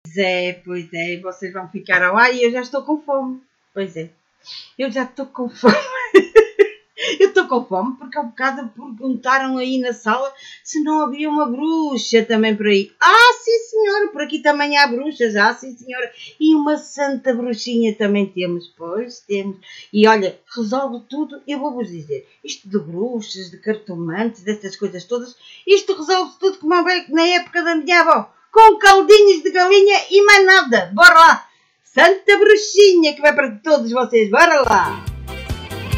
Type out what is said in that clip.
Pois é, vocês vão ficar lá e eu já estou com fome. Pois é, eu já estou com fome. Eu estou com fome porque há bocado perguntaram aí na sala se não havia uma bruxa também por aí. Ah, sim senhora, por aqui também há bruxas, sim senhora. E uma santa bruxinha também temos, pois temos. E olha, resolve tudo, eu vou-vos dizer, isto de bruxas, de cartomantes, dessas coisas todas, isto resolve tudo como na época da minha avó, com caldinhos de galinha e mais nada. Bora lá! Santa bruxinha que vai para todos vocês, bora lá!